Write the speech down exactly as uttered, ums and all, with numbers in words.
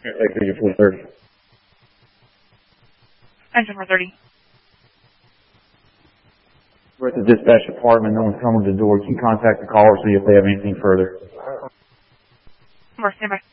Take figure four thirty. Engine four thirty. We're at the dispatch department. No one's coming to the door. You can contact the caller, see if they have anything further. More standby.